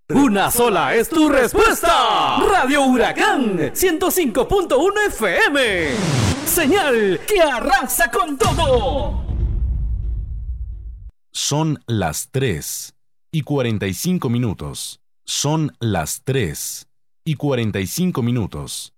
Una sola es tu respuesta. Radio Huracán 105.1 FM. Señal que arrasa con todo. Son las 3:45. Son las 3:45.